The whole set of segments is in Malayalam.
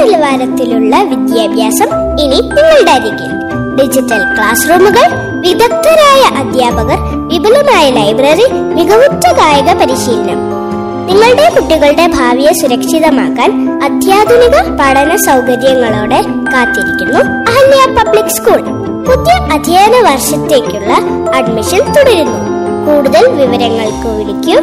നിലവാരത്തിലുള്ള വിദ്യാഭ്യാസം ഇനി നിങ്ങളുടെ അരികിൽ. ഡിജിറ്റൽ ക്ലാസ് റൂമുകൾ, വിദഗ്ധരായ അധ്യാപകർ, വിപുലമായ ലൈബ്രറി, മികവുറ്റ കായിക പരിശീലനം. നിങ്ങളുടെ കുട്ടികളുടെ ഭാവിയെ സുരക്ഷിതമാക്കാൻ അത്യാധുനിക പഠന സൗകര്യങ്ങളോടെ കാത്തിരിക്കുന്നു അഹല്യ പബ്ലിക് സ്കൂൾ. പുതിയ അധ്യയന വർഷത്തേക്കുള്ള അഡ്മിഷൻ തുടരുന്നു. കൂടുതൽ വിവരങ്ങൾക്ക് വിളിക്കൂ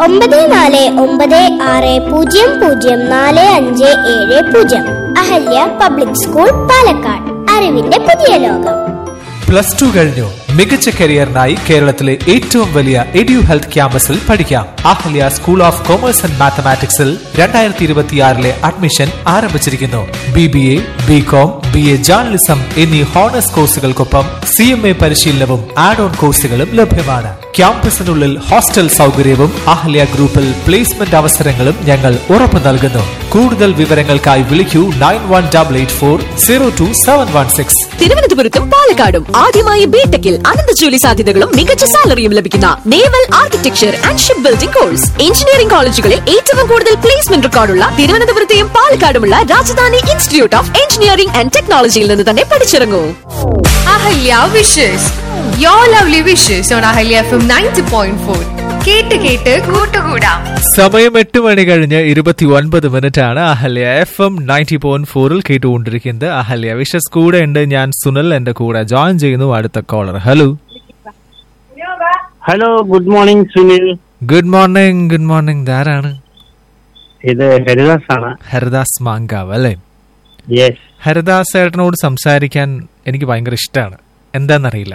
9460004570. Ahalya public school, Palakkad. അറിവിന്റെ പുതിയ ലോകം. +2 കഴിഞ്ഞു. മികച്ച കരിയറിനായി കേരളത്തിലെ ഏറ്റവും വലിയ എഡ്യു ഹെൽത്ത് ക്യാമ്പസിൽ പഠിക്കാം. Ahalya school of commerce and മാത്തമാറ്റിക്സിൽ 2026 admission ആരംഭിച്ചിരിക്കുന്നു. BBA, BCom, BA ജേർണലിസം എന്നീ ഹോണേഴ്സ് കോഴ്സുകൾക്കൊപ്പം CMA പരിശീലനവും ആഡ് ഓൺ കോഴ്സുകളും ലഭ്യമാണ്. ക്യാമ്പസിനുള്ളിൽ ഹോസ്റ്റൽ സൗകര്യവും അഹല്യ ഗ്രൂപ്പിൽ പ്ലേസ്മെന്റ് അവസരങ്ങളും ഞങ്ങൾ ഉറപ്പു നൽകുന്നു. കൂടുതൽ വിവരങ്ങൾക്കായി വിളിക്കൂ 9184022716. തിരുവനന്തപുരത്തും പാലക്കാടും ആദ്യമായി ബിടെക്കിൽ അനന്ത ജോലി സാധ്യതകളും മികച്ച സാലറിയും ലഭിക്കുന്ന naval architecture and ship building course. Engineering കോളേജുകളിൽ ഏറ്റവും കൂടുതൽ placement റെക്കോർഡുള്ള തിരുവനന്തപുരത്തെയും പാലക്കാടുമുള്ള Rajdhani institute of engineering and ടെക്നോളജിയിൽ നിന്ന് തന്നെ പഠിച്ചിറങ്ങൂ. Ahalya wishes your lovely wishes on Ahalya FM 90.4. കേട്ട് കേട്ട് കൂട്ടുകൂടാം. സമയം 8 മണി കഴിഞ്ഞ് 29 മിനിറ്റാണ്. അഹല്യ FM 90.4 കേട്ടുകൊണ്ടിരിക്കുന്നത്. അഹല്യ വിഷസ് കൂടെ ഉണ്ട്. ഞാൻ സുനിൽ, എന്റെ കൂടെ ജോയിൻ ചെയ്യുന്നു അടുത്ത collar. Hello hello, good morning Sunil. Good morning. Good morning. ധാരാണ് ഇത് ഹരിദാസ് ആണ്. ഹരിദാസ് മാങ്കാവ് അല്ലേ? യെസ്. ഹരിദാസ് ചേട്ടനോട് സംസാരിക്കാൻ എനിക്ക് ഭയങ്കര ഇഷ്ടമാണ്. എന്താന്നറിയില്ല.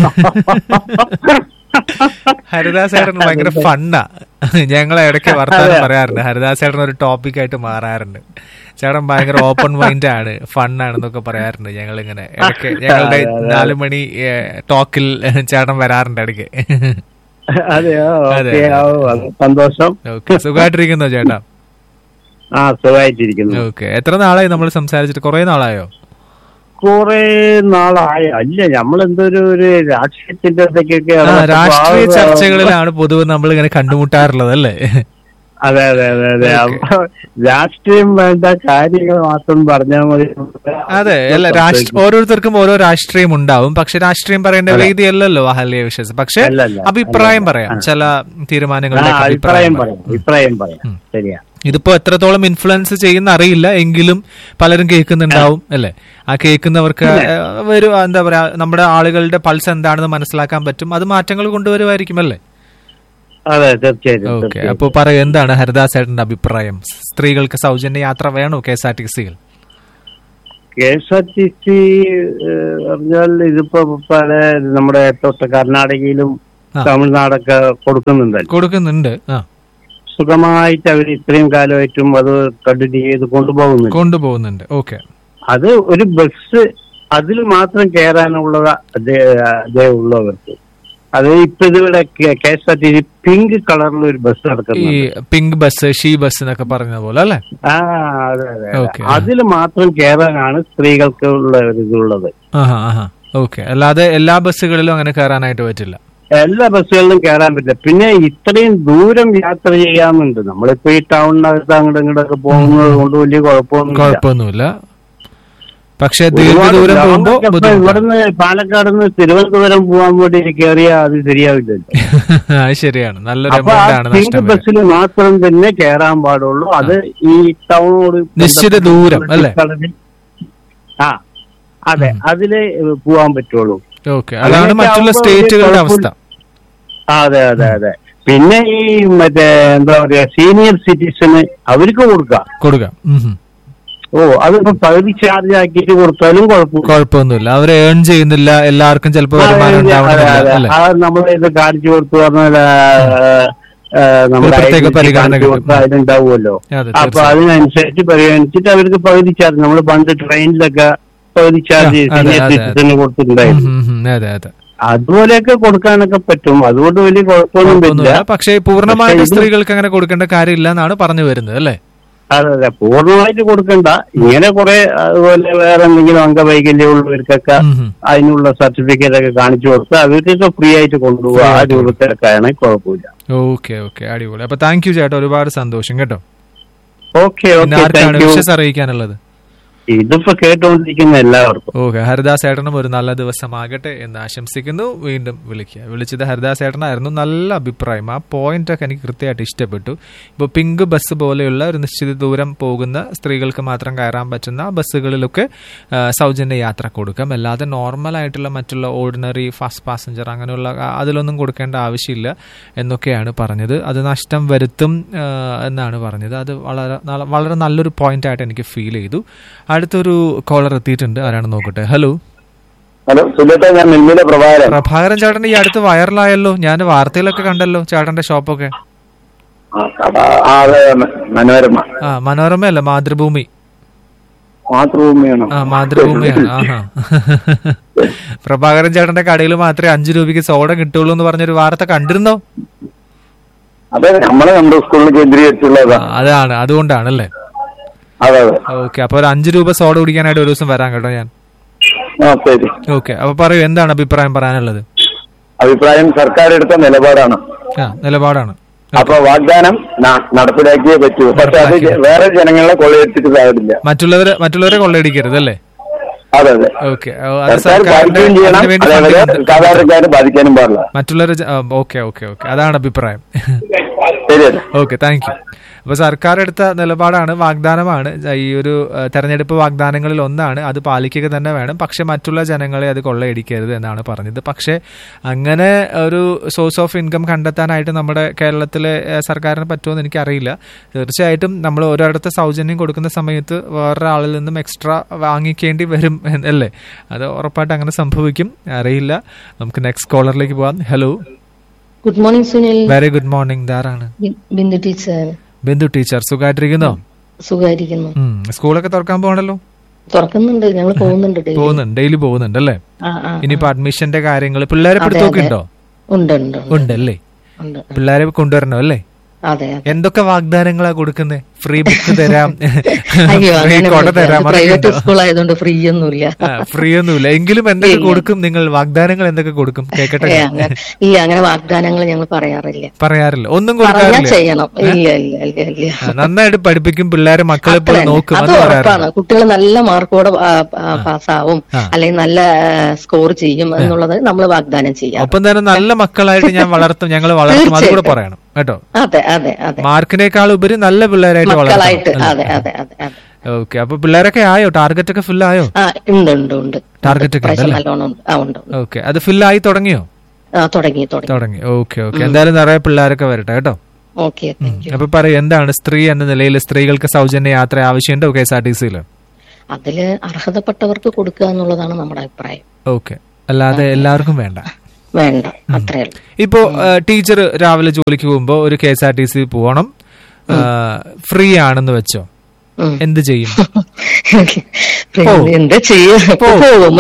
ഹരിദാസ് ചേട്ടൻ ഭയങ്കര ഫണ്ണാ. ഞങ്ങളെ ഇടയ്ക്ക് വർത്താനം പറയാറുണ്ട്. ഹരിദാസ് ചേട്ടൻ ഒരു ടോപ്പിക് ആയിട്ട് മാറാറുണ്ട്. ചേട്ടൻ ഭയങ്കര ഓപ്പൺ മൈൻഡ് ആണ്, ഫണ്ണാണെന്നൊക്കെ പറയാറുണ്ട്. ഞങ്ങളിങ്ങനെ ഇടയ്ക്ക് ഞങ്ങളുടെ 4 മണി ടോക്കിൽ ചേട്ടൻ വരാറുണ്ട് ഇടയ്ക്ക്. സന്തോഷം. ഓക്കെ, സുഖമായിട്ടിരിക്കുന്നോ ചേട്ടാ? ആ, സുഖമായിട്ടിരിക്കുന്നു. ഓക്കെ, എത്ര നാളായി നമ്മൾ സംസാരിച്ചിട്ട്? കുറെ നാളായോ? കുറെ നാളായി. അല്ല, നമ്മളെന്തൊരു രാഷ്ട്രീയത്തിന്റെ രാഷ്ട്രീയ ചർച്ചകളിലാണ് പൊതുവെ നമ്മൾ ഇങ്ങനെ കണ്ടുമുട്ടാറുള്ളത് അല്ലേ? അതെ അതെ അതെ അതെ. രാഷ്ട്രീയം വേണ്ട, കാര്യങ്ങൾ മാത്രം പറഞ്ഞാൽ മതി. അതെ, അല്ല, ഓരോരുത്തർക്കും ഓരോ രാഷ്ട്രീയം ഉണ്ടാവും. പക്ഷെ രാഷ്ട്രീയം പറയേണ്ട രീതിയല്ലല്ലോ അഹല്യ വിഷസ്. പക്ഷെ അഭിപ്രായം പറയാം, ചില തീരുമാനങ്ങളുടെ അഭിപ്രായം പറയാം. ശരിയാ. ഇതിപ്പോ എത്രത്തോളം ഇൻഫ്ലുവൻസ് ചെയ്യുന്ന അറിയില്ല, എങ്കിലും പലരും കേൾക്കുന്നുണ്ടാവും അല്ലെ? ആ കേൾക്കുന്നവർക്ക് എന്താ പറയാ, നമ്മുടെ ആളുകളുടെ പൾസ് എന്താണെന്ന് മനസ്സിലാക്കാൻ പറ്റും. അത് മാറ്റങ്ങൾ കൊണ്ടുവരുമായിരിക്കും അല്ലേ? അതെ, തീർച്ചയായിട്ടും. ഓക്കെ, അപ്പൊ പറയൂ, എന്താണ് ഹരിദാസ് ചേട്ടന്റെ അഭിപ്രായം? സ്ത്രീകൾക്ക് സൗജന്യ യാത്ര വേണോ KSRTC-യിൽ? KSRTC പറഞ്ഞാൽ ഇതിപ്പോ പല നമ്മുടെ കർണാടകയിലും തമിഴ്നാടൊക്കെ കൊടുക്കുന്നുണ്ട്. സുഖമായിട്ട് അവർ ഇത്രയും കാലമായിട്ടും അത് കണ്ടിന്യൂ ചെയ്ത് കൊണ്ടുപോകുന്നുണ്ട്. ഓക്കെ, അത് ഒരു ബസ് അതിൽ മാത്രം കയറാനുള്ള അതേ ഉള്ളവർക്ക്. അത് ഇപ്പൊ ഇതിവിടെ KSRTC പിങ്ക് കളറിൽ ഒരു ബസ് നടക്കുന്നു. ഈ പിങ്ക് ബസ്, ഷീ ബസ് എന്നൊക്കെ പറഞ്ഞ പോലെ അല്ലേ? അതെ അതെ. അതിൽ മാത്രം കയറാനാണ് സ്ത്രീകൾക്ക് ഉള്ള ഇതുള്ളത്. ഓക്കെ, അല്ലാതെ എല്ലാ ബസ്സുകളിലും അങ്ങനെ കയറാനായിട്ട് പറ്റില്ല. എല്ലാ ബസ്സുകളിലും കയറാൻ പറ്റില്ല. പിന്നെ ഇത്രയും ദൂരം യാത്ര ചെയ്യാറുണ്ട്. നമ്മളിപ്പോ ഈ ടൗണിനകത്ത് അങ്ങോട്ടും ഇങ്ങോട്ടൊക്കെ പോകുന്നത് കൊണ്ട് വലിയ കുഴപ്പമൊന്നുമില്ല. പക്ഷെ ദീർഘദൂരം പോകുമ്പോ ഇവിടുന്ന് പാലക്കാട് നിന്ന് തിരുവനന്തപുരം പോകാൻ വേണ്ടി കയറിയാൽ അത് ശരിയാവില്ലല്ലോ. ശരിയാണ്, നല്ലൊരു ബസ്സിൽ മാത്രം തന്നെ കയറാൻ പാടുള്ളൂ. അത് ഈ ടൗണോട് നിശ്ചിത ദൂരം അല്ലേ? അതെ, അതിലേ പോകാൻ പറ്റുള്ളൂ. ഓക്കെ, അതാണ് മറ്റുള്ള സ്റ്റേറ്റുകളുടെ അവസ്ഥ. അതെ അതെ അതെ. പിന്നെ ഈ മറ്റേ എന്താ പറയാ, സീനിയർ സിറ്റിസന് അവർക്ക് കൊടുക്കാം. അതിപ്പോ പകുതി ചാർജ് ആക്കിയിട്ട് കൊടുത്താലും കുഴപ്പമൊന്നുമില്ല. അവർ ഏൺ ചെയ്യുന്നില്ല, എല്ലാവർക്കും ചിലപ്പോൾ നമ്മളെ ഇത് കാണിച്ചു കൊടുത്തു പറഞ്ഞാൽ അതിനുണ്ടാവുമല്ലോ. അപ്പൊ അതിനനുസരിച്ച് പരിഗണിച്ചിട്ട് അവർക്ക് പകുതി ചാർജ്, നമ്മൾ പണ്ട് ട്രെയിനിലൊക്കെ പകുതി ചാർജ് സീനിയർ സിറ്റിസന് കൊടുത്തിട്ടുണ്ടായിരുന്നു. അതുപോലെയൊക്കെ കൊടുക്കാനൊക്കെ പറ്റും. അതുകൊണ്ട് വലിയ കുഴപ്പമൊന്നുമില്ല. പക്ഷേ പൂർണ്ണമായിട്ട് സ്ത്രീകൾക്ക് അങ്ങനെ കൊടുക്കേണ്ട കാര്യമില്ല എന്നാണ് പറഞ്ഞു വരുന്നത് അല്ലേ? അതെ അതെ, പൂർണ്ണമായിട്ട് കൊടുക്കണ്ട. ഇങ്ങനെ കുറെ അതുപോലെ വേറെ എന്തെങ്കിലും അംഗവൈകല്യം ഉള്ളവർക്കൊക്കെ അതിനുള്ള സർട്ടിഫിക്കറ്റ് ഒക്കെ കാണിച്ചു കൊടുത്ത് അവർക്കൊക്കെ ഫ്രീ ആയിട്ട് കൊണ്ടുപോകുക. ആ രൂപത്തിലൊക്കെ ആണെങ്കിൽ കുഴപ്പമില്ല. ഓക്കെ ഓക്കെ, അടിപൊളി. അപ്പൊ താങ്ക് യു ചേട്ടാ, ഒരുപാട് സന്തോഷം കേട്ടോ. ഓക്കെ, ആർക്കാണ് വിഷസ് അറിയിക്കാനുള്ളത്? ഇതിപ്പോ കേട്ടുകൊണ്ടിരിക്കുന്ന എല്ലാവർക്കും. ഓക്കെ, ഹരിദാസ് ഏട്ടനും ഒരു നല്ല ദിവസമാകട്ടെ എന്ന് ആശംസിക്കുന്നു. വീണ്ടും വിളിച്ചത് ഹരിദാസ് ഏട്ടനായിരുന്നു. നല്ല അഭിപ്രായം. ആ പോയിന്റ് ഒക്കെ എനിക്ക് കൃത്യമായിട്ട് ഇഷ്ടപ്പെട്ടു. ഇപ്പോൾ പിങ്ക് ബസ് പോലെയുള്ള ഒരു നിശ്ചിത ദൂരം പോകുന്ന സ്ത്രീകൾക്ക് മാത്രം കയറാൻ പറ്റുന്ന ബസ്സുകളിലൊക്കെ സൗജന്യ യാത്ര കൊടുക്കാം. അല്ലാതെ നോർമൽ ആയിട്ടുള്ള മറ്റുള്ള ഓർഡിനറി ഫാസ്റ്റ് പാസഞ്ചർ അങ്ങനെയുള്ള അതിലൊന്നും കൊടുക്കേണ്ട ആവശ്യമില്ല എന്നൊക്കെയാണ് പറഞ്ഞത്. അത് നഷ്ടം വരുത്തും എന്നാണ് പറഞ്ഞത്. അത് വളരെ നല്ലൊരു പോയിന്റ് ആയിട്ട് എനിക്ക് ഫീൽ ചെയ്തു. അടുത്തൊരു കോളർ എത്തിയിട്ടുണ്ട്. ആരാണ് നോക്കട്ടെ. ഹലോ സുലേട്ട, ഞാൻ മിൽമിലെ പ്രഭാകരൻ ചേട്ടൻ ഈ അടുത്ത് വൈറലായല്ലോ. ഞാൻ വാർത്തയിലൊക്കെ കണ്ടല്ലോ ചേട്ടന്റെ ഷോപ്പൊക്കെ. മനോരമയല്ല, മാതൃഭൂമി. മാതൃഭൂമിയാണ്. ആഹാ. പ്രഭാകരൻ ചേട്ടന്റെ കടയിൽ മാത്രമേ 5 രൂപയ്ക്ക് സോഡ കിട്ടുള്ളൂ എന്ന് പറഞ്ഞൊരു വാർത്ത കണ്ടിരുന്നോ? അതാണ്, അതുകൊണ്ടാണല്ലേ. ഓക്കെ, അപ്പൊ ഒരു 5 രൂപ സോഡ കുടിക്കാനായിട്ട് ഒരു ദിവസം വരാൻ കേട്ടോ ഞാൻ. ഓക്കെ, അപ്പൊ പറയൂ, എന്താണ് അഭിപ്രായം പറയാനുള്ളത്? അഭിപ്രായം സർക്കാർ എടുത്ത നിലപാടാണ്. അപ്പൊ വാഗ്ദാനം നടപ്പിലാക്കിയേ പറ്റൂ. പക്ഷെ അത് വേറെ ജനങ്ങളെ കൊള്ളയടിച്ചിട്ട് കാര്യമില്ല. മറ്റുള്ളവരെ കൊള്ളയടിക്കരുത് അല്ലേ? അതെ. ഓക്കെ, സാധാരണക്കാരെ ബാധിക്കാനും പാടില്ല. മറ്റുള്ളവർ. ഓക്കെ, അതാണ് അഭിപ്രായം. Okay, thank you. അപ്പൊ സർക്കാർ എടുത്ത നിലപാടാണ്, വാഗ്ദാനമാണ്. ഈ ഒരു തെരഞ്ഞെടുപ്പ് വാഗ്ദാനങ്ങളിൽ ഒന്നാണ്, അത് പാലിക്കുക തന്നെ വേണം. പക്ഷെ മറ്റുള്ള ജനങ്ങളെ അത് കൊള്ളയടിക്കരുത് എന്നാണ് പറഞ്ഞത്. പക്ഷെ അങ്ങനെ ഒരു സോഴ്സ് ഓഫ് ഇൻകം കണ്ടെത്താനായിട്ട് നമ്മുടെ കേരളത്തിലെ സർക്കാരിന് പറ്റുമെന്ന് എനിക്കറിയില്ല. തീർച്ചയായിട്ടും നമ്മൾ ഒരിടത്ത് സൗജന്യം കൊടുക്കുന്ന സമയത്ത് വേറൊരാളിൽ നിന്നും എക്സ്ട്രാ വാങ്ങിക്കേണ്ടി വരും അല്ലേ? അത് ഉറപ്പായിട്ട് അങ്ങനെ സംഭവിക്കും. അറിയില്ല. നമുക്ക് നെക്സ്റ്റ് കോളറിലേക്ക് പോവാം. Hello, good morning Sunil. Very good morning. ധാരാണ് Bindu teacher. സുഖമായിട്ടിരിക്കുന്നോ? സുഖമായിരിക്കുന്നു. സ്കൂളൊക്കെ തുറക്കാൻ പോകണല്ലോ. തുറക്കുന്നുണ്ട്, ഞങ്ങൾ പോകുന്നുണ്ട്, ഡെയിലി പോകുന്നുണ്ട് അല്ലേ? ഇനിയിപ്പോ അഡ്മിഷന്റെ കാര്യങ്ങൾ പിള്ളേരെ പിടുത്തോക്കുണ്ടോ? ഉണ്ടല്ലേ? പിള്ളേരെ കൊണ്ടുവരണോ അല്ലേ? എന്തൊക്കെ വാഗ്ദാനങ്ങളാ കൊടുക്കുന്നത്? ഫ്രീ ബുക്ക് തരാം, ഫ്രീ കൊട തരാം. ഫ്രീ ഒന്നുമില്ല. എങ്കിലും എന്തൊക്കെ കൊടുക്കും നിങ്ങൾ? വാഗ്ദാനങ്ങൾ എന്തൊക്കെ കൊടുക്കും? കേക്കട്ടെ. ഇല്ല, അങ്ങനെ വാഗ്ദാനങ്ങൾ ഞങ്ങൾ പറയാറില്ല. ഒന്നും കൊടുക്കാറില്ല. നന്നായിട്ട് പഠിപ്പിക്കും പിള്ളേരെ, മക്കളെ പോലെ നോക്കും. കുട്ടികൾ നല്ല മാർക്കോടെ പാസ്സാവും, അല്ലെങ്കിൽ നല്ല സ്കോർ ചെയ്യും എന്നുള്ളത് നമ്മൾ വാഗ്ദാനം ചെയ്യാം. ഒപ്പം തന്നെ നല്ല മക്കളായിട്ട് ഞങ്ങൾ വളർത്തും. അതുകൂടെ പറയണം കേട്ടോ. മാർക്കിനേക്കാൾ ഉപരി നല്ല പിള്ളേരായിട്ട് വളർത്തും. ഓക്കെ, അപ്പൊ പിള്ളേരൊക്കെ ആയോ? ടാർഗറ്റ് ഒക്കെ ഫിൽ ആയോ? ടാർഗറ്റ് ഒക്കെ ഓക്കെ, അത് ഫില്ലായി തുടങ്ങിയോ? തുടങ്ങി. ഓക്കെ. എന്തായാലും നിറയെ പിള്ളേരൊക്കെ വരട്ടെ കേട്ടോ. അപ്പൊ പറയൂ, എന്താണ് സ്ത്രീ എന്ന നിലയിൽ സ്ത്രീകൾക്ക് സൗജന്യ യാത്ര ആവശ്യമുണ്ടോ KSRTC-യിൽ? അതില് അർഹതപ്പെട്ടവർക്ക് കൊടുക്കുക എന്നുള്ളതാണ് നമ്മുടെ അഭിപ്രായം. ഓക്കെ, അല്ലാതെ എല്ലാവർക്കും വേണ്ട. അത്രേ. ഇപ്പോ ടീച്ചർ രാവിലെ ജോലിക്ക് പോകുമ്പോ ഒരു KSRTC പോകണം, ഫ്രീ ആണെന്ന് വെച്ചോ, എന്ത് ചെയ്യും? എന്താ ചെയ്യും?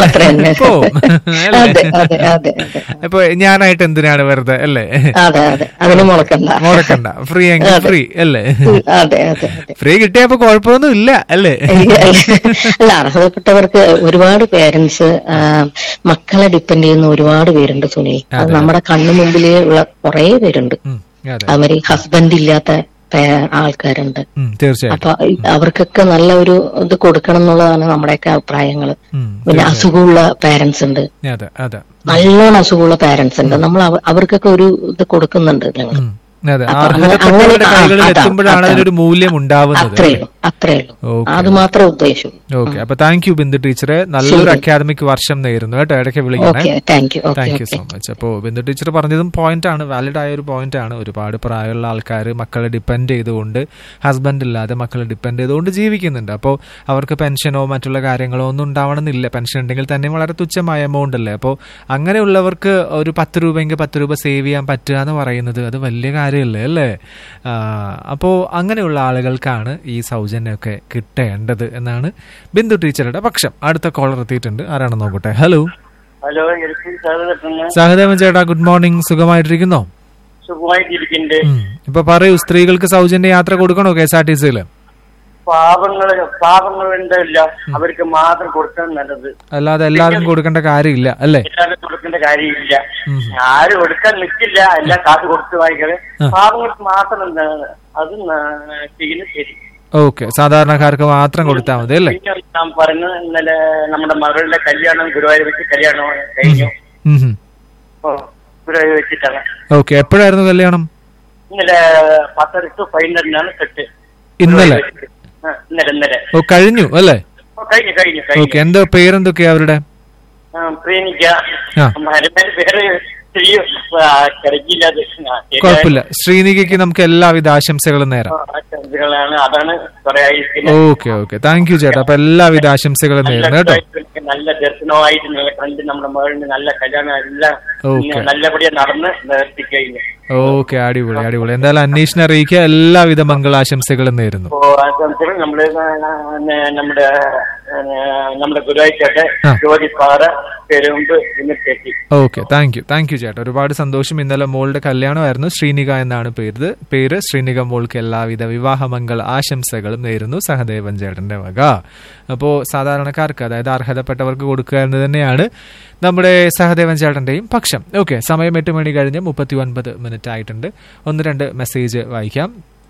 അപ്പൊ ഞാനായിട്ട് എന്തിനാണ് വെറുതെ അല്ലേ? മുടക്കണ്ട. ഫ്രീ എങ്കിൽ ഫ്രീ അല്ലേ? ഫ്രീ കിട്ടിയപ്പോ കുഴപ്പമൊന്നും ഇല്ല അല്ലേ? അല്ല, അർഹതപ്പെട്ടവർക്ക് ഒരുപാട് പേരൻസ് മക്കളെ ഡിപ്പെൻഡ് ചെയ്യുന്ന ഒരുപാട് പേരുണ്ട് സുനിൽ. അത് നമ്മുടെ കണ്ണു മുമ്പിലേ ഉള്ള കുറെ പേരുണ്ട്. അവര് ഹസ്ബൻഡ് ഇല്ലാത്ത ആൾക്കാരുണ്ട്. അപ്പൊ അവർക്കൊക്കെ നല്ല ഒരു ഇത് കൊടുക്കണം എന്നുള്ളതാണ് നമ്മുടെയൊക്കെ അഭിപ്രായങ്ങള്. പിന്നെ അസുഖമുള്ള പേരൻസ് ഉണ്ട്, നല്ലോണം അസുഖമുള്ള പേരൻസ് ഉണ്ട്. നമ്മൾ അവർക്കൊക്കെ ഒരു ഇത് കൊടുക്കുന്നുണ്ട് ഞങ്ങൾ. അത്രേ ഉള്ളൂ. അത് മാത്രമേ ഉദ്ദേശിച്ചു. ഓക്കെ, അപ്പൊ താങ്ക് യു ബിന്ദു ടീച്ചറെ. നല്ലൊരു അക്കാദമിക് വർഷം നേരുന്നു കേട്ടോ. ഇടയ്ക്ക് വിളിക്കണേ. Thank you so much. അപ്പോ ബിന്ദു ടീച്ചർ പറഞ്ഞതും പോയിന്റ് ആണ്, വാലിഡ് ആയ ഒരു പോയിന്റ് ആണ്. ഒരുപാട് പ്രായമുള്ള ആൾക്കാർ മക്കളെ ഡിപ്പെൻഡ് ചെയ്തുകൊണ്ട്, ഹസ്ബൻഡ് ഇല്ലാതെ മക്കളെ ഡിപ്പെൻഡ് ചെയ്തുകൊണ്ട് ജീവിക്കുന്നുണ്ട്. അപ്പോൾ അവർക്ക് പെൻഷനോ മറ്റുള്ള കാര്യങ്ങളോ ഒന്നും ഉണ്ടാവണമെന്നില്ല. പെൻഷൻ ഉണ്ടെങ്കിൽ തന്നെ വളരെ തുച്ഛമായ എമൗണ്ട് അല്ലേ. അപ്പോൾ അങ്ങനെയുള്ളവർക്ക് ഒരു 10 രൂപയെങ്കിൽ 10 രൂപ സേവ് ചെയ്യാൻ പറ്റുക എന്ന് പറയുന്നത് അത് വലിയ കാര്യമല്ലേ അല്ലേ? അപ്പോൾ അങ്ങനെയുള്ള ആളുകൾക്കാണ് ഈ സൗജന്യമൊക്കെ കിട്ടേണ്ടത് എന്നാണ് ബിന്ദു ടീച്ചറുടെ പക്ഷം. അടുത്ത കോളർ എത്തിയിട്ടുണ്ട്. ആരാണെന്ന് നോക്കട്ടെ. ഹലോ, സഹദേവൻ ചേട്ടാ, ഗുഡ് മോർണിംഗ്. സുഖമായിട്ടിരിക്കുന്നോ? ഇപ്പൊ പറയൂ, സ്ത്രീകൾക്ക് സൗജന്യ യാത്ര കൊടുക്കണോ KSRTC-യിൽ? പാവങ്ങളുണ്ടല്ല, അവർക്ക് മാത്രം കൊടുക്കാൻ നല്ലത്, അല്ലാതെ എല്ലാവർക്കും കൊടുക്കേണ്ട കാര്യമില്ല അല്ലേ? കൊടുക്കേണ്ട കാര്യമില്ല. ആരും കൊടുക്കാൻ നിൽക്കില്ല, എല്ലാം കാശ് കൊടുത്ത് വായിക്കണേ. പാവങ്ങൾക്ക് മാത്രം അത് ചെയ്യുന്നത് ശരി. ഓക്കെ, സാധാരണക്കാർക്ക് മാത്രം കൊടുത്താൽ മതി അല്ലേ? ഞാൻ പറഞ്ഞു ഇന്നലെ നമ്മുടെ മകളുടെ കല്യാണം ഗുരുവായൂർ വെച്ച് കല്യാണം കഴിഞ്ഞു. ഗുരുവായൂർ വെച്ചിട്ടാണ്. ഓക്കെ, എപ്പോഴായിരുന്നു കല്യാണം? ഇന്നലെ 10 to 15 കെട്ട്. ഇന്നലെ? ഇന്നലെ. ഓ, കഴിഞ്ഞു അല്ലേ? കഴിഞ്ഞു. ഓക്കെ, എന്തോ പേരെന്തൊക്കെയാ അവരുടെ? പ്രീനിക്ക. പേര് കുഴപ്പമില്ല. ശ്രീനികയ്ക്ക് നമുക്ക് എല്ലാവിധ ആശംസകളും നേരാം. ഓക്കെ, താങ്ക് യു ചേട്ടാ. അപ്പൊ എല്ലാവിധ ആശംസകളും നേരുന്നു കേട്ടോ. നല്ല ദർശനമായിട്ട് കണ്ട് നമ്മുടെ മകളിന് നല്ല കല്യാണം എല്ലാം നല്ലപടിയാ നടന്ന് നിർത്തിക്കഴിഞ്ഞു. ഓക്കെ, അടിപൊളി. എന്തായാലും അന്വേഷണം അറിയിക്കുക. എല്ലാവിധ മംഗളാശംസകളും നേരുന്നു. ആശംസകൾ നമ്മുടെ ഗുരുവായൂർ ജ്യോതിപ്പാറ പെരുമ്പ് ഇന്നത്തേക്ക്. ഓക്കെ, താങ്ക് യു ചേട്ടാ. ഒരുപാട് സന്തോഷം. ഇന്നലെ മോളുടെ കല്യാണമായിരുന്നു. ശ്രീനിക എന്നാണ് പേര്. ശ്രീനിക മോൾക്ക് എല്ലാവിധ വിവാഹമംഗള ആശംസകളും നേരുന്നു സഹദേവൻ ചേട്ടന്റെ വക. അപ്പോ സാധാരണക്കാർക്ക്, അതായത് അർഹതപ്പെട്ടവർക്ക് കൊടുക്കുക എന്ന് തന്നെയാണ് നമ്മുടെ സഹദേവൻ ചേട്ടന്റെയും പക്ഷം. ഓക്കെ, സമയം 8 മണി കഴിഞ്ഞ് 39 ആയിട്ടുണ്ട്. 1-2 മെസ്സേജ് വായിക്കാം.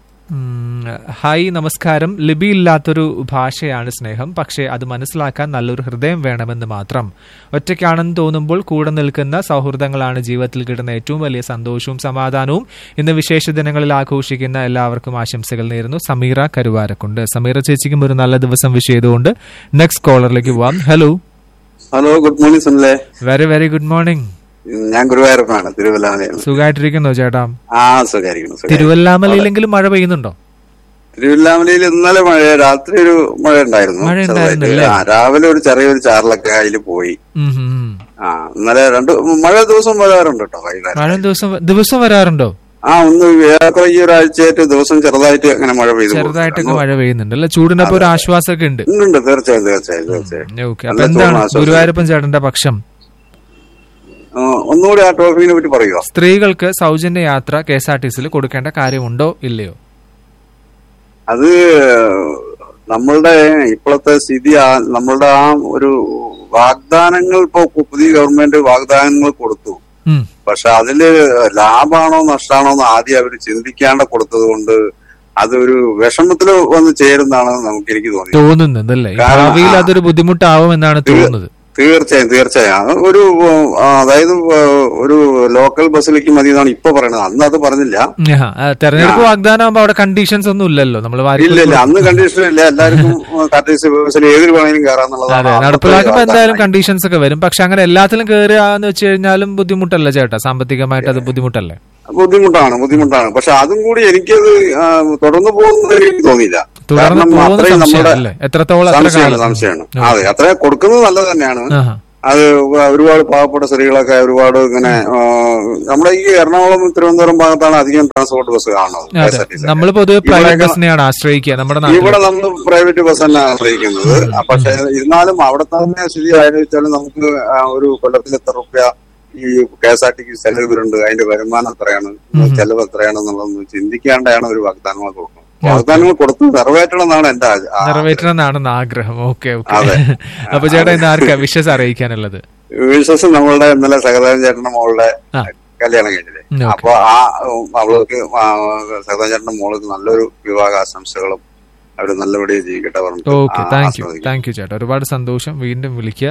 ഹായ്, നമസ്കാരം. ലിപി ഇല്ലാത്തൊരു ഭാഷയാണ് സ്നേഹം. പക്ഷേ അത് മനസ്സിലാക്കാൻ നല്ലൊരു ഹൃദയം വേണമെന്ന് മാത്രം. ഒറ്റയ്ക്കാണെന്ന് തോന്നുമ്പോൾ കൂടെ നിൽക്കുന്ന സൗഹൃദങ്ങളാണ് ജീവിതത്തിൽ കിട്ടുന്ന ഏറ്റവും വലിയ സന്തോഷവും സമാധാനവും. ഇന്ന് വിശേഷ ദിനങ്ങളിൽ ആഘോഷിക്കുന്ന എല്ലാവർക്കും ആശംസകൾ നേരുന്നു. സമീറ കരുവാരക്കുണ്ട്. സമീറ ചേച്ചിക്കും ഒരു നല്ല ദിവസം വിഷ് ചെയ്തുകൊണ്ട് നെക്സ്റ്റ് കോളറിലേക്ക് പോവാം. Hello, good morning സുനിലേ. Very good morning. ഞാൻ ഗുരുവായൂരപ്പനാണ്, തിരുവല്ലാമലയിൽ. സുഖമായിട്ടിരിക്കുന്നോ ചേട്ടാ? സുഖമായിരിക്കുന്നു. തിരുവല്ലാമലയിലെങ്കിലും മഴ പെയ്യുന്നുണ്ടോ? തിരുവല്ലാമലയിൽ ഇന്നലെ രാത്രി ഒരു മഴ ഉണ്ടായിരുന്നു. രാവിലെ ഒരു ചെറിയൊരു ചാറലൊക്കെ അതിൽ പോയി. ഇന്നലെ മഴ ദിവസം വരാറുണ്ട് കേട്ടോ. മഴ ദിവസം വരാറുണ്ടോ? ഒന്ന് ഏറെ ഈ ഒരാഴ്ചയായിട്ട് ദിവസം ചെറുതായിട്ട് അങ്ങനെ മഴ പെയ്തു. ചെറുതായിട്ടൊക്കെ മഴ പെയ്യുന്നുണ്ട് അല്ലെ? ചൂടിനപ്പോ ഒരു ആശ്വാസമൊക്കെ ഉണ്ട്. തീർച്ചയായും. എന്താണ് ഗുരുവായൂരപ്പൻ ചേട്ടന്റെ പക്ഷം? ഒന്നുകൂടി ആ ടോപ്പിക്കിനെ പറ്റി പറയുക. സ്ത്രീകൾക്ക് സൗജന്യ യാത്ര KSRTCയിൽ കൊടുക്കേണ്ട കാര്യമുണ്ടോ ഇല്ലയോ? അത് നമ്മളുടെ ഇപ്പോഴത്തെ സ്ഥിതി, നമ്മളുടെ ആ ഒരു വാഗ്ദാനങ്ങൾ, ഇപ്പൊ പുതിയ ഗവൺമെന്റ് വാഗ്ദാനങ്ങൾ കൊടുത്തു. പക്ഷെ അതില് ലാഭമാണോ നഷ്ടമാണോ എന്ന് ആദ്യം അവർ ചിന്തിക്കാണ്ട് കൊടുത്തത് കൊണ്ട് അതൊരു വിഷമത്തില് വന്ന് ചേരുന്നതാണ് എനിക്ക് തോന്നുന്നത്. ഭാവിയിൽ അതൊരു ബുദ്ധിമുട്ടാവുമെന്നാണ് തോന്നുന്നത്. തീർച്ചയായും ഒരു അതായത് ഒരു ലോക്കൽ ബസ്സിലേക്ക് മതി എന്നാണ് ഇപ്പൊ പറയുന്നത്. അന്ന് അത് പറഞ്ഞില്ല. തെരഞ്ഞെടുപ്പ് വാഗ്ദാനം അവിടെ കണ്ടീഷൻസ് ഒന്നും ഇല്ലല്ലോ. ഇല്ല, അന്ന് കണ്ടീഷൻ ഇല്ല. എല്ലാവർക്കും ബസ്സിൽ ഏതിൽ വേണമെങ്കിലും കയറാന്നുള്ളതാണ്. നടപ്പിലാക്കുമ്പോ എന്തായാലും കണ്ടീഷൻസ് ഒക്കെ വരും. പക്ഷെ അങ്ങനെ എല്ലാത്തിലും കയറുക എന്ന് വെച്ച് കഴിഞ്ഞാലും ബുദ്ധിമുട്ടല്ലേ ചേട്ടാ? സാമ്പത്തികമായിട്ട് അത് ബുദ്ധിമുട്ടല്ലേ? ബുദ്ധിമുട്ടാണ്. പക്ഷെ അതും കൂടി എനിക്കത് തുടർന്ന് പോകുന്നത് എനിക്ക് തോന്നിയില്ല. കാരണം അത്രയും നമ്മുടെ സംശയമാണ്. അതെ, അത്ര കൊടുക്കുന്നത് നല്ലത് തന്നെയാണ്. അത് ഒരുപാട് പാവപ്പെട്ട സ്ത്രീകളൊക്കെ ഒരുപാട് ഇങ്ങനെ നമ്മുടെ ഈ എറണാകുളം തിരുവനന്തപുരം ഭാഗത്താണ് അധികം ട്രാൻസ്പോർട്ട് ബസ് കാണുന്നത്. നമ്മൾ പൊതുവെ പ്രൈവറ്റ് ബസ്സിനെയാണ് ആശ്രയിക്കുക. ഇവിടെ നമ്മൾ പ്രൈവറ്റ് ബസ് തന്നെ ആശ്രയിക്കുന്നത്. പക്ഷെ ഇരുന്നാലും അവിടെ തന്നെ സ്ഥിതി ആലോചിച്ചാലും നമുക്ക് ഒരു കൊല്ലത്തിൽ എത്ര രൂപ ഈ KSRTC ചെലവ് വരുന്നുണ്ട്, അതിന്റെ വരുമാനം എത്രയാണ്, ചെലവ് എത്രയാണെന്നുള്ളതൊന്ന് ചിന്തിക്കാണ്ടാണ് ഒരു വാഗ്ദാനങ്ങൾ കൊടുക്കുന്നത്. വാഗ്ദാനങ്ങൾ കൊടുത്ത് നിറവേറ്റണമെന്നാണ് എന്റെ നിറവേറ്റണമെന്നാണ് ആഗ്രഹം. ഓക്കെ. അപ്പൊ ചേട്ടാ ഇന്ന് ആർക്കാ വിശ്വസ് അറിയിക്കാനുള്ളത്? വിശ്വസ് നമ്മളുടെ ഇന്നലെ സഹദേവൻ ചേട്ടന്റെ മോളുടെ കല്യാണം കഴിഞ്ഞില്ലേ? അപ്പൊ അവൾക്ക് സഹദേവൻ ചേട്ടന്റെ മോൾക്ക് നല്ലൊരു വിവാഹാശംസകളും അവര് നല്ലപടിയെ ജീവിക്കട്ടെ പറഞ്ഞു. ഓക്കെ, താങ്ക് യു ചേട്ടാ. ഒരുപാട് സന്തോഷം. വീണ്ടും വിളിക്കുക.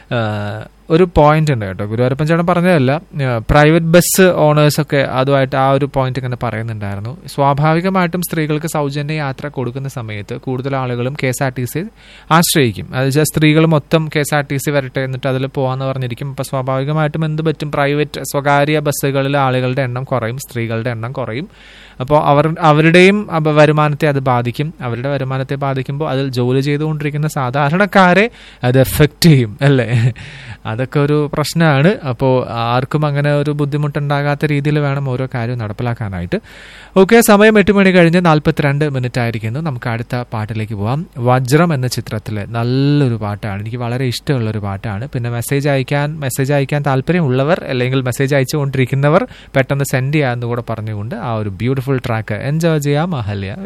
ഒരു പോയിന്റ് ഉണ്ട് കേട്ടോ, ഗുരുവായൂരപ്പൻ ചേട്ടൻ പറഞ്ഞതല്ല, പ്രൈവറ്റ് ബസ് ഓണേഴ്സൊക്കെ അതുമായിട്ട് ആ ഒരു പോയിന്റ് ഇങ്ങനെ പറയുന്നുണ്ടായിരുന്നു. സ്വാഭാവികമായിട്ടും സ്ത്രീകൾക്ക് സൗജന്യ യാത്ര കൊടുക്കുന്ന സമയത്ത് കൂടുതൽ ആളുകളും KSRTC ആശ്രയിക്കും. അത് സ്ത്രീകൾ മൊത്തം KSRTC വരട്ടെ എന്നിട്ട് അതിൽ പോകാന്ന് പറഞ്ഞിരിക്കും. അപ്പൊ സ്വാഭാവികമായിട്ടും എന്ത് പറ്റും? പ്രൈവറ്റ് സ്വകാര്യ ബസ്സുകളിൽ ആളുകളുടെ എണ്ണം കുറയും, സ്ത്രീകളുടെ എണ്ണം കുറയും. അപ്പോൾ അവരുടെയും വരുമാനത്തെ അത് ബാധിക്കും. അവരുടെ വരുമാനത്തെ ബാധിക്കുമ്പോൾ അതിൽ ജോലി ചെയ്തുകൊണ്ടിരിക്കുന്ന സാധാരണക്കാരെ അത് എഫക്റ്റ് ചെയ്യും അല്ലേ? അതൊക്കെ ഒരു പ്രശ്നമാണ്. അപ്പോൾ ആർക്കും അങ്ങനെ ഒരു ബുദ്ധിമുട്ടുണ്ടാകാത്ത രീതിയിൽ വേണം ഓരോ കാര്യം നടപ്പിലാക്കാനായിട്ട്. ഓക്കെ, സമയം 8 മണി കഴിഞ്ഞ് 42 ആയിരിക്കുന്നു. നമുക്ക് അടുത്ത പാട്ടിലേക്ക് പോവാം. വജ്രം എന്ന ചിത്രത്തിലെ നല്ലൊരു പാട്ടാണ്. എനിക്ക് വളരെ ഇഷ്ടമുള്ളൊരു പാട്ടാണ്. പിന്നെ മെസ്സേജ് അയക്കാൻ താല്പര്യമുള്ളവർ അല്ലെങ്കിൽ മെസ്സേജ് അയച്ചുകൊണ്ടിരിക്കുന്നവർ പെട്ടെന്ന് സെൻഡ് ചെയ്യാമെന്ന് കൂടെ പറഞ്ഞുകൊണ്ട് ആ ഒരു ബ്യൂട്ടിഫുൾ ട്രാക്ക് എൻജോയ് ചെയ്യാം. അഹല്യ